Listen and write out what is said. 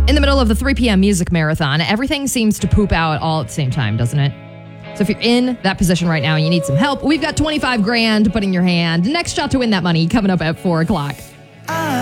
In the middle of the 3 p.m. music marathon, everything seems to poop out all at the same time, doesn't it? So if you're in that position right now and you need some help, we've got 25 grand to put in your hand. Next shot to win that money coming up at 4 o'clock.